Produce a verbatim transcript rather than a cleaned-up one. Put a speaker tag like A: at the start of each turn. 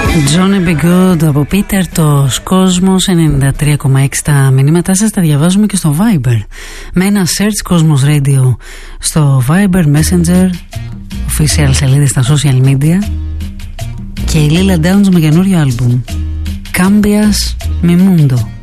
A: Johnny B. Good από Peter, το Κόσμος ενενήντα τρία κόμμα έξι. Τα μηνύματά σας τα διαβάζουμε και στο Viber. Με ένα search Κόσμος Radio στο Viber, Messenger, official σελίδες στα social media. Και η Lila Downs με καινούριο άλμπουμ, Cambias mi mundo.